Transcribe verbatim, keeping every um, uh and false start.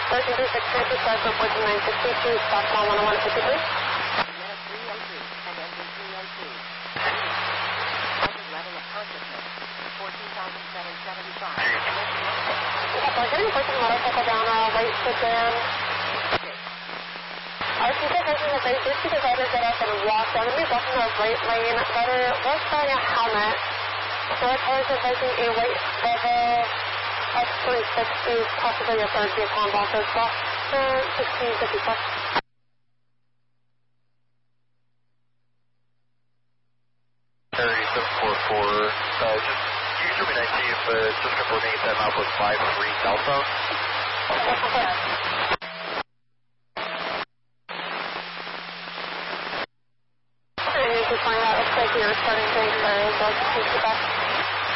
thirteen three six three six five four fourteen nine sixty-two, stop one one one fifty-three. Minute three oh two and engine three oh two. Present level of consciousness, fourteen thousand seven hundred seventy-five. Yeah, we're getting pushing motorcycle down, uh, right foot down. Our people facing the right, just because others get up and walk down. We're walking the right lane, better, we're wearing a helmet. So our cars are facing a right level of three sixty, possibly a third vehicle on both as well. So sixteen fifty-six. Area seven four four, uh, just use your nineteen, but just confirming that map was five three southbound. And you can find out, looks like you're starting to incur, so just keep it back.